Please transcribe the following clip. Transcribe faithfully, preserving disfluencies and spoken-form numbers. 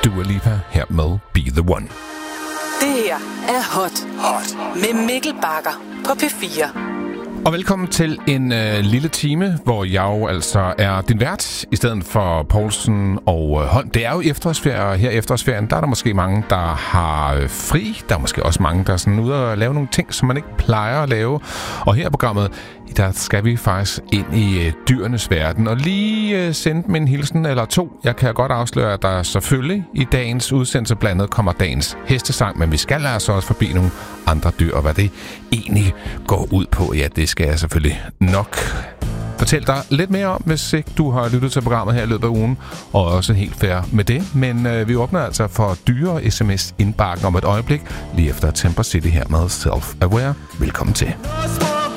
Dua Lipa her med Be The One. Det her er Hot, Hot med Mikkel Bagger på P fire. Og velkommen til en øh, lille time, hvor jeg jo altså er din vært, i stedet for Poulsen og øh, Holm. Det er jo efterårsferie, og her i efterårsferien, der er der måske mange, der har øh, fri. Der er måske også mange, der er sådan ude og lave nogle ting, som man ikke plejer at lave. Og her i programmet, der skal vi faktisk ind i øh, dyrenes verden, og lige øh, sende dem en hilsen eller to. Jeg kan godt afsløre, at der selvfølgelig i dagens udsendelse blandt andet kommer dagens hestesang, men vi skal altså også forbi nogle andre dyr, og hvad det egentlig går ud på. Ja, det skal jeg selvfølgelig nok fortælle dig lidt mere om, hvis ikke du har lyttet til programmet her i løbet af ugen, og også helt fair med det. Men øh, vi åbner altså for dyre sms indbakken om et øjeblik, lige efter Temper City her med Self Aware. Velkommen til.